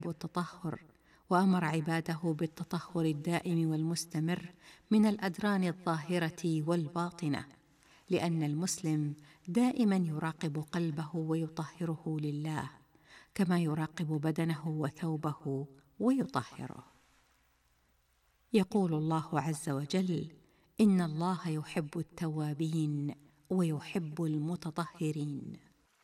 التطهر، وأمر عباده بالتطهر الدائم والمستمر من الأدران الظاهرة والباطنة، لأن المسلم دائما يراقب قلبه ويطهره لله، كما يراقب بدنه وثوبه ويطهره. يقول الله عز وجل: إن الله يحب التوابين ويحب المتطهرين.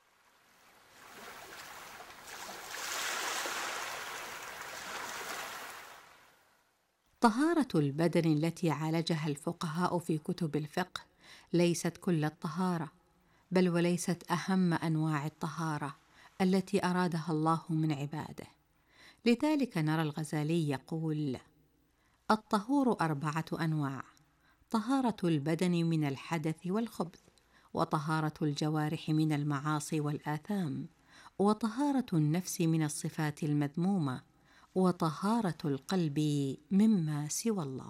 طهارة البدن التي عالجها الفقهاء في كتب الفقه ليست كل الطهارة، بل وليست أهم أنواع الطهارة التي أرادها الله من عباده. لذلك نرى الغزالي يقول: الطهور 4 أنواع: طهارة البدن من الحدث والخبث، وطهارة الجوارح من المعاصي والآثام، وطهارة النفس من الصفات المذمومة، وطهارة القلب مما سوى الله.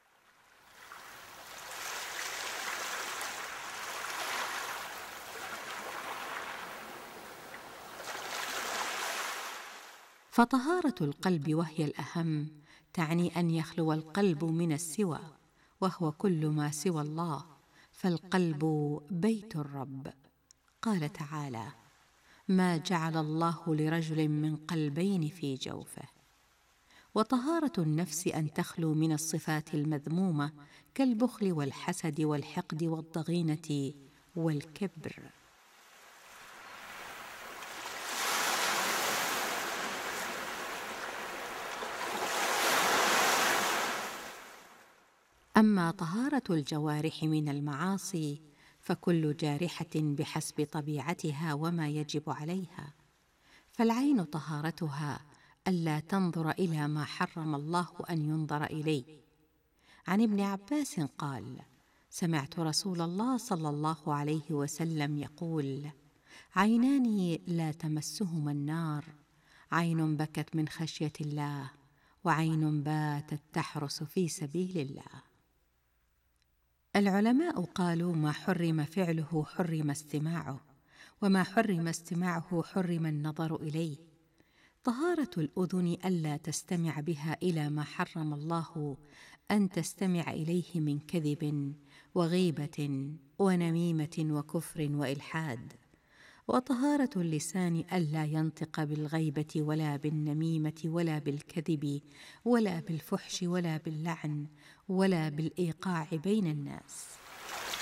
فطهارة القلب وهي الأهم تعني أن يخلو القلب من السوى، وهو كل ما سوى الله، فالقلب بيت الرب. قال تعالى: ما جعل الله لرجل من قلبين في جوفه. وطهارة النفس أن تخلو من الصفات المذمومة كالبخل والحسد والحقد والضغينة والكبر. أما طهارة الجوارح من المعاصي فكل جارحة بحسب طبيعتها وما يجب عليها، فالعين طهارتها ألا تنظر إلى ما حرم الله أن ينظر إليه. عن ابن عباس قال: سمعت رسول الله صلى الله عليه وسلم يقول: عينان لا تمسهما النار، عين بكت من خشية الله، وعين باتت تحرس في سبيل الله. العلماء قالوا: ما حرم فعله حرم استماعه، وما حرم استماعه حرم النظر إليه. طهارة الأذن ألا تستمع بها إلى ما حرم الله أن تستمع إليه من كذب وغيبة ونميمة وكفر وإلحاد. وطهارة اللسان ألا ينطق بالغيبة ولا بالنميمة ولا بالكذب ولا بالفحش ولا باللعن ولا بالإيقاع بين الناس.